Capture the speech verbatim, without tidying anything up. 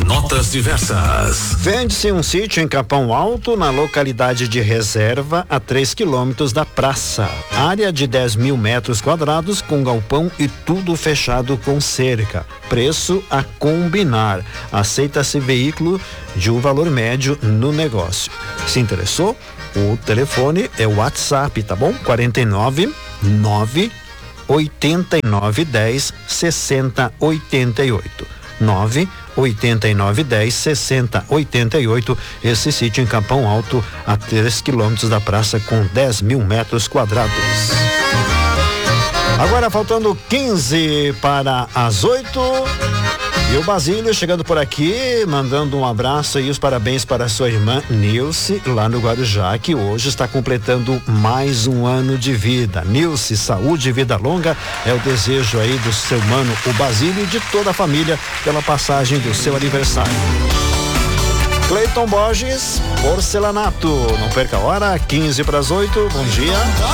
Notas diversas. Vende-se um sítio em Capão Alto, na localidade de Reserva, a três quilômetros da praça. Área de dez mil metros quadrados, com galpão e tudo fechado com cerca. Preço a combinar. Aceita-se veículo de um valor médio no negócio. Se interessou? O telefone é o WhatsApp, tá bom? quarenta e nove, nove, oitenta e nove, dez, sessenta, oitenta e oito. nove oitenta e nove dez sessenta oitenta e oito. Esse sítio em Capão Alto, a três quilômetros da praça, com dez mil metros quadrados. Agora faltando quinze para as oito. E o Basílio chegando por aqui, mandando um abraço e os parabéns para sua irmã Nilce, lá no Guarujá, que hoje está completando mais um ano de vida. Nilce, saúde e vida longa é o desejo aí do seu mano, o Basílio, e de toda a família, pela passagem do seu aniversário. Cleiton Borges, porcelanato. Não perca a hora, quinze para as oito. Bom dia.